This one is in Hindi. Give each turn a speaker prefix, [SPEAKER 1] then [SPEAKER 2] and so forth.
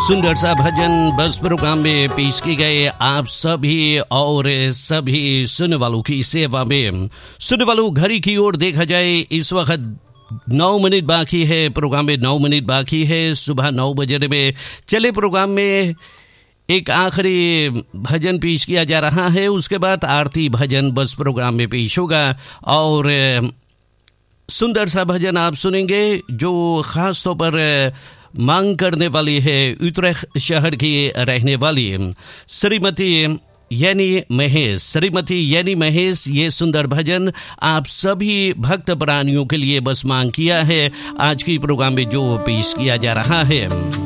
[SPEAKER 1] सुंदर सा भजन बस प्रोग्राम में पेश किए गए आप सभी और सभी सुनने वालों की सेवा में। सुनने वालों, घड़ी की ओर देखा जाए इस वक्त 9 मिनट बाकी है, प्रोग्राम में 9 मिनट बाकी है, सुबह 9 बजे में चले प्रोग्राम में एक आखिरी भजन पेश किया जा रहा है। उसके बाद आरती भजन बस प्रोग्राम में पेश होगा और सुंदर सा भजन आप सुनेंगे जो खास तौर पर मांग करने वाली है यूट्रेख्ट शहर की रहने वाली श्रीमती यानी महेश। ये सुंदर भजन आप सभी भक्त प्राणियों के लिए बस मांग किया है आज की प्रोग्राम में जो पेश किया जा रहा है।